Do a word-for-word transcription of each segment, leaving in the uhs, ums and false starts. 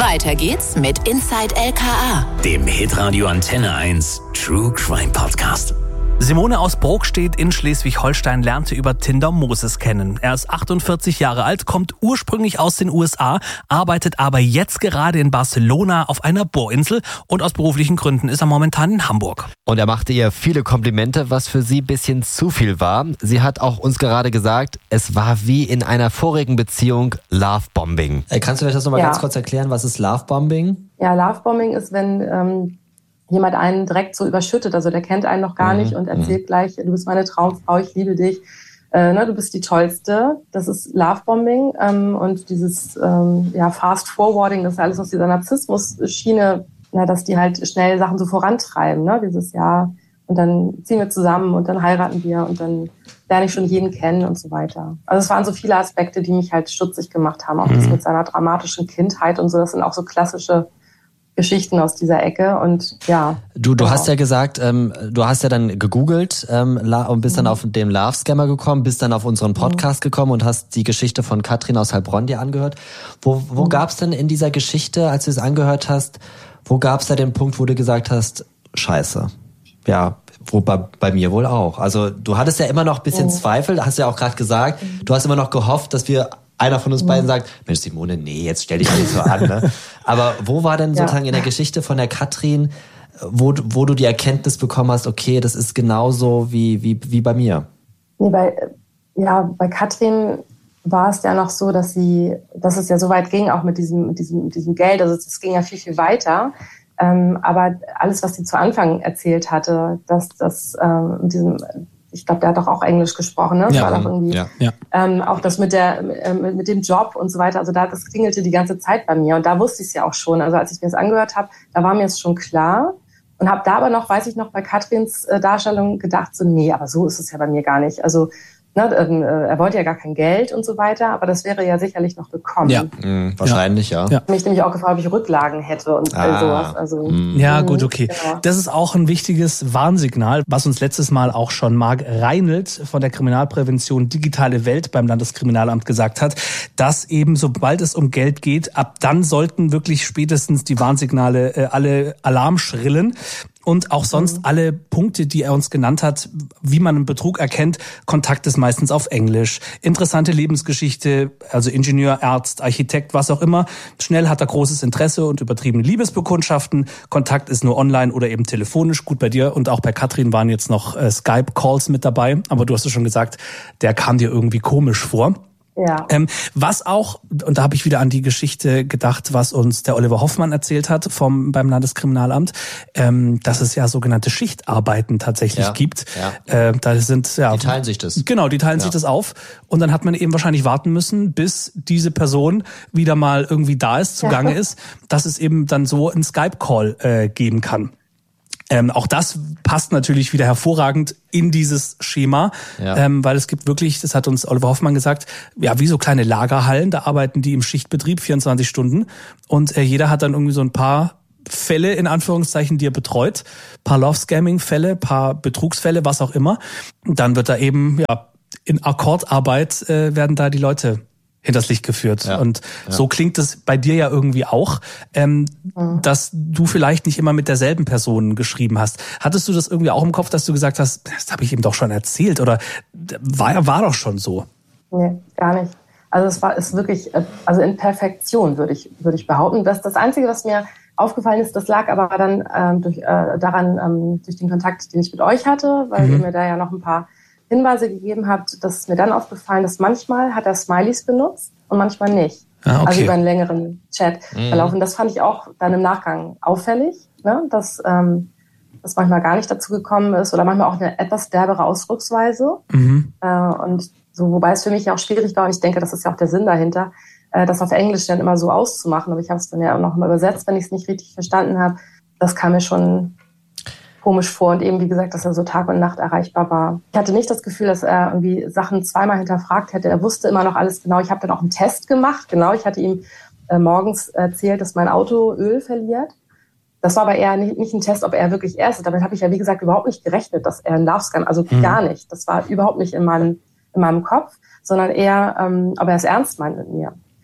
Weiter geht's mit Inside L K A, dem Hitradio Antenne eins True Crime Podcast. Simone aus Brokstedt in Schleswig-Holstein lernte über Tinder Moses kennen. Er ist achtundvierzig Jahre alt, kommt ursprünglich aus den U S A, arbeitet aber jetzt gerade in Barcelona auf einer Bohrinsel und aus beruflichen Gründen ist er momentan in Hamburg. Und er machte ihr viele Komplimente, was für sie ein bisschen zu viel war. Sie hat auch uns gerade gesagt, es war wie in einer vorigen Beziehung Lovebombing. Äh, kannst du vielleicht das nochmal Ja. ganz kurz erklären, was ist Lovebombing? Ja, Lovebombing ist, wenn ähm, jemand einen direkt so überschüttet, also der kennt einen noch gar Mhm. nicht und erzählt gleich, du bist meine Traumfrau, ich liebe dich, äh, ne, du bist die Tollste. Das ist Lovebombing ähm, und dieses ähm, ja, Fast Forwarding, das ist alles aus dieser Narzissmus-Schiene, na, dass die halt schnell Sachen so vorantreiben, ne, dieses Jahr und dann ziehen wir zusammen und dann heiraten wir und dann lerne ich schon jeden kennen und so weiter. Also es waren so viele Aspekte, die mich halt stutzig gemacht haben, auch das mit seiner dramatischen Kindheit und so, das sind auch so klassische Geschichten aus dieser Ecke und ja. Du, du genau. hast ja gesagt, ähm, du hast ja dann gegoogelt ähm, und bist dann auf den Love Scammer gekommen, bist dann auf unseren Podcast gekommen und hast die Geschichte von Katrin aus Heilbronn dir angehört. Wo, wo Mhm. gab's denn in dieser Geschichte, als du es angehört hast, wo gab's da den Punkt, wo du gesagt hast, Scheiße, ja, wo bei, bei mir wohl auch. Also du hattest ja immer noch ein bisschen Mhm. Zweifel, hast ja auch gerade gesagt, du hast immer noch gehofft, dass wir einer von uns beiden sagt, Mensch Simone, nee, jetzt stell dich nicht so an. Ne? Aber wo war denn Ja. sozusagen in der Geschichte von der Katrin, wo, wo du die Erkenntnis bekommen hast, okay, das ist genauso wie, wie, wie bei mir? Nee, bei, ja, bei Katrin war es ja noch so, dass sie, dass es ja so weit ging, auch mit diesem, mit diesem, mit diesem Geld, also es ging ja viel, viel weiter. Ähm, aber alles, was sie zu Anfang erzählt hatte, dass das ähm, mit diesem, ich glaube, der hat doch auch Englisch gesprochen, ne? Das Ja, war doch irgendwie, ja, ja. Ähm, auch das mit der äh, mit, mit dem Job und so weiter. Also da das klingelte die ganze Zeit bei mir und da wusste ich es ja auch schon. Also als ich mir das angehört habe, da war mir es schon klar und habe da aber noch, weiß ich noch, bei Katrins äh, Darstellung gedacht, so nee, aber so ist es ja bei mir gar nicht. Also ne, ähm, äh, er wollte ja gar kein Geld und so weiter, aber das wäre ja sicherlich noch gekommen. Ja. Mhm, wahrscheinlich, ja. Ja. Mich nämlich auch gefragt, ob ich Rücklagen hätte und Ah. äh, sowas. Also Ja, mhm, gut, okay. genau. Das ist auch ein wichtiges Warnsignal, was uns letztes Mal auch schon Marc Reinelt von der Kriminalprävention Digitale Welt beim Landeskriminalamt gesagt hat, dass eben sobald es um Geld geht, ab dann sollten wirklich spätestens die Warnsignale äh, alle Alarm schrillen. Und auch sonst alle Punkte, die er uns genannt hat, wie man einen Betrug erkennt. Kontakt ist meistens auf Englisch. Interessante Lebensgeschichte, also Ingenieur, Arzt, Architekt, was auch immer. Schnell hat er großes Interesse und übertriebene Liebesbekundschaften. Kontakt ist nur online oder eben telefonisch. Gut, bei dir und auch bei Katrin waren jetzt noch äh, Skype-Calls mit dabei. Aber du hast es schon gesagt, der kam dir irgendwie komisch vor. Ja. Ähm, was auch, und da habe ich wieder an die Geschichte gedacht, was uns der Oliver Hoffmann erzählt hat vom beim Landeskriminalamt, ähm, dass es ja sogenannte Schichtarbeiten tatsächlich Ja, gibt. ja. Äh, da sind ja Die teilen sich das. Genau, die teilen Ja. sich das auf und dann hat man eben wahrscheinlich warten müssen, bis diese Person wieder mal irgendwie da ist, zugange ist, dass es eben dann so einen Skype-Call äh, geben kann. Ähm, auch das passt natürlich wieder hervorragend in dieses Schema, Ja. ähm, weil es gibt wirklich, das hat uns Oliver Hoffmann gesagt, ja, wie so kleine Lagerhallen, da arbeiten die im Schichtbetrieb vierundzwanzig Stunden und äh, jeder hat dann irgendwie so ein paar Fälle, in Anführungszeichen, die er betreut, paar Love-Scamming-Fälle, paar Betrugsfälle, was auch immer. Und dann wird da eben, ja, in Akkordarbeit äh, werden da die Leute hinters Licht geführt. Ja, Und ja. so klingt es bei dir ja irgendwie auch, ähm, Mhm. dass du vielleicht nicht immer mit derselben Person geschrieben hast. Hattest du das irgendwie auch im Kopf, dass du gesagt hast, das habe ich ihm doch schon erzählt oder war, war doch schon so? Nee, gar nicht. Also es war ist wirklich, äh, also in Perfektion würde ich, würde ich behaupten. Das, das Einzige, was mir aufgefallen ist, das lag aber dann ähm, durch, äh, daran, ähm, durch den Kontakt, den ich mit euch hatte, weil Mhm. ihr mir da ja noch ein paar Hinweise gegeben habt, dass es mir dann aufgefallen, dass manchmal hat er Smileys benutzt und manchmal nicht. Ah, okay. Also über einen längeren Chat-Verlauf. Und das fand ich auch dann im Nachgang auffällig, ne? dass ähm, das manchmal gar nicht dazu gekommen ist oder manchmal auch eine etwas derbere Ausdrucksweise. Mhm. Äh, und so, wobei es für mich ja auch schwierig war, und ich denke, das ist ja auch der Sinn dahinter, äh, das auf Englisch dann immer so auszumachen. Aber ich habe es dann ja auch noch mal übersetzt, wenn ich es nicht richtig verstanden habe. Das kam mir schon komisch vor und eben, wie gesagt, dass er so Tag und Nacht erreichbar war. Ich hatte nicht das Gefühl, dass er irgendwie Sachen zweimal hinterfragt hätte. Er wusste immer noch alles genau. Ich habe dann auch einen Test gemacht. Genau, ich hatte ihm äh, morgens erzählt, dass mein Auto Öl verliert. Das war aber eher nicht, nicht ein Test, ob er wirklich er ist. Damit habe ich ja, wie gesagt, überhaupt nicht gerechnet, dass er ein Love-Scam, also Mhm. gar nicht. Das war überhaupt nicht in meinem, in meinem Kopf, sondern eher, ähm, ob er es ernst meint mit mir.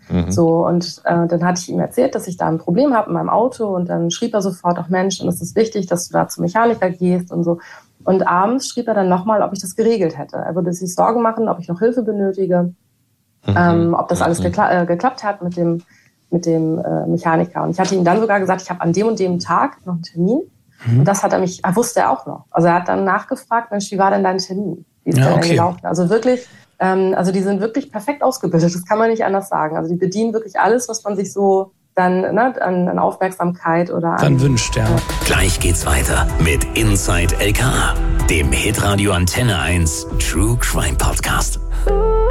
Mhm. So, und äh, dann hatte ich ihm erzählt, dass ich da ein Problem habe in meinem Auto und dann schrieb er sofort, ach Mensch, dann ist es wichtig, dass du da zum Mechaniker gehst und so. Und abends schrieb er dann nochmal, ob ich das geregelt hätte. Er würde sich Sorgen machen, ob ich noch Hilfe benötige, mhm. ähm, ob das alles gekla- äh, geklappt hat mit dem, mit dem äh, Mechaniker. Und ich hatte ihm dann sogar gesagt, ich habe an dem und dem Tag noch einen Termin. Mhm. Und das hat er mich, er wusste er auch noch. Also er hat dann nachgefragt, Mensch, wie war denn dein Termin? Wie ist ja, der okay. denn gelaufen? Also wirklich, ähm, also die sind wirklich perfekt ausgebildet, das kann man nicht anders sagen. Also die bedienen wirklich alles, was man sich so dann ne, an, an Aufmerksamkeit oder an... Dann wünscht, ja. ja. Gleich geht's weiter mit Inside L K A, dem Hitradio Antenne eins True Crime Podcast.